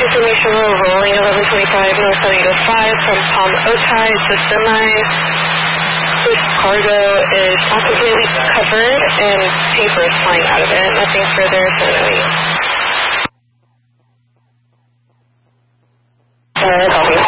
information, we're rolling 1125 North San Diego 5 from Palm Otay to semi. This cargo is not completely covered and paper is flying out of it. Nothing further to note. Copy.